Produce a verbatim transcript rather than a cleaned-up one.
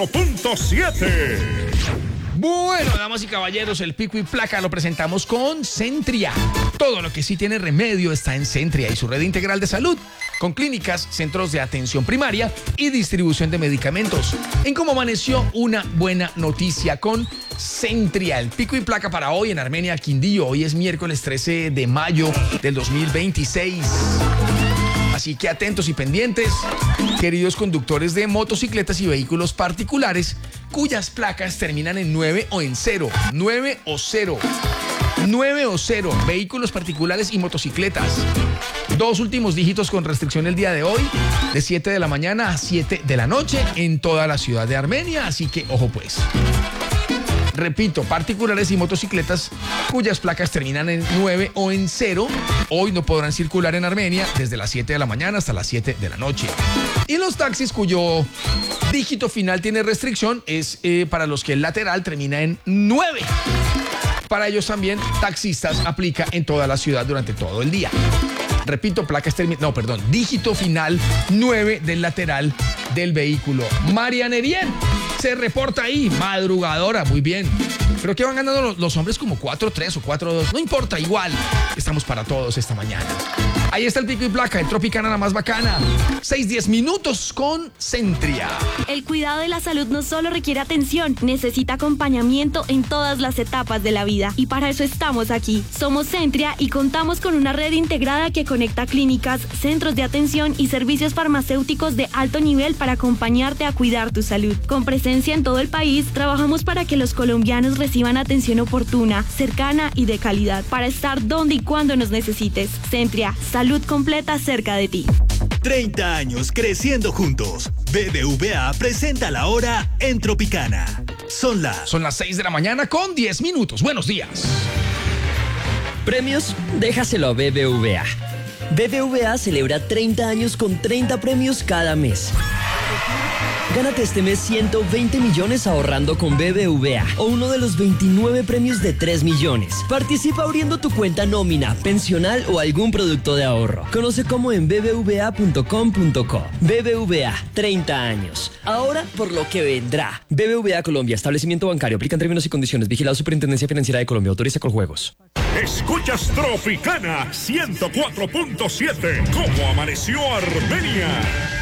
punto siete. Bueno, damas y caballeros, el pico y placa lo presentamos con Centria. Todo lo que sí tiene remedio está en Centria y su red integral de salud, con clínicas, centros de atención primaria y distribución de medicamentos. En Cómo Amaneció, una buena noticia con Centria. El pico y placa para hoy en Armenia, Quindío. Hoy es miércoles trece de mayo del dos mil veintiséis. Así que atentos y pendientes, queridos conductores de motocicletas y vehículos particulares, cuyas placas terminan en nueve o en cero. nueve o cero. nueve o cero. Vehículos particulares y motocicletas. Dos últimos dígitos con restricción el día de hoy, de siete de la mañana a siete de la noche en toda la ciudad de Armenia. Así que, ojo pues. Repito, particulares y motocicletas cuyas placas terminan en nueve o en cero, hoy no podrán circular en Armenia desde las siete de la mañana hasta las siete de la noche. Y los taxis cuyo dígito final tiene restricción es eh, para los que el lateral termina en nueve. Para ellos también, taxistas aplica en toda la ciudad durante todo el día. Repito, placas termin... No, perdón, dígito final nueve del lateral del vehículo. Mariana Erien se reporta ahí, madrugadora, muy bien. Pero que van ganando los, los hombres como cuatro tres o cuatro dos. No importa, igual. Estamos para todos esta mañana. Ahí está el pico y placa de Tropicana, la más bacana. seis diez minutos con Centria. El cuidado de la salud no solo requiere atención, necesita acompañamiento en todas las etapas de la vida. Y para eso estamos aquí. Somos Centria y contamos con una red integrada que conecta clínicas, centros de atención y servicios farmacéuticos de alto nivel para acompañarte a cuidar tu salud. Con presencia en todo el país, trabajamos para que los colombianos reciban atención oportuna, cercana y de calidad, para estar donde y cuando nos necesites. Centria, salud completa cerca de ti. treinta años creciendo juntos. B B V A presenta la hora en Tropicana. Son las... Son las seis de la mañana con diez minutos. Buenos días. Premios, déjaselo a B B V A. B B V A celebra treinta años con treinta premios cada mes. Gánate este mes ciento veinte millones ahorrando con B B V A o uno de los veintinueve premios de tres millones. Participa abriendo tu cuenta nómina, pensional o algún producto de ahorro. Conoce cómo en b b v a punto com punto co. B B V A, treinta años. Ahora por lo que vendrá. B B V A Colombia, establecimiento bancario. Aplican términos y condiciones. Vigilado Superintendencia Financiera de Colombia. Autoriza con juegos. Escuchas Tropicana ciento cuatro punto siete. ¿Cómo amaneció Armenia?